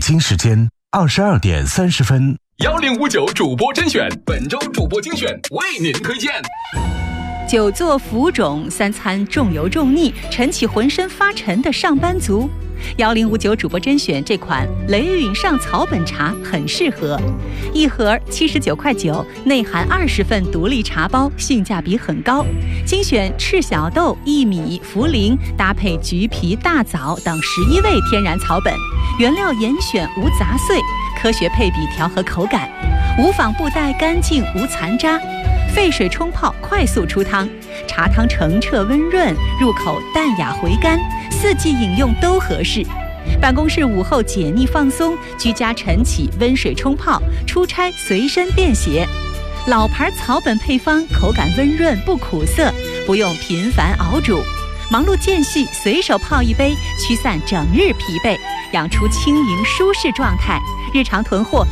京时间22:30。 1059主播甄选，本周主播精选为您推荐。 久坐浮肿，3餐重油重腻，晨起浑身发沉的上班族，1059主播甄选这款雷允上草本茶很适合。一盒79.9块，内含20份独立茶包，性价比很高。精选赤小豆、薏米、茯苓，搭配橘皮、大枣等11味天然草本，原料严选无杂碎，科学配比调和口感，无纺布袋干净无残渣。沸水冲泡，快速出汤，茶汤澄澈温润，入口淡雅回甘，4季饮用都合适。办公室午后解腻放松，居家晨起温水冲泡，出差随身便携。老牌草本配方，口感温润不苦涩，不用频繁熬煮。忙碌间隙随手泡一杯，驱散整日疲惫，养出轻盈舒适状态。日常囤货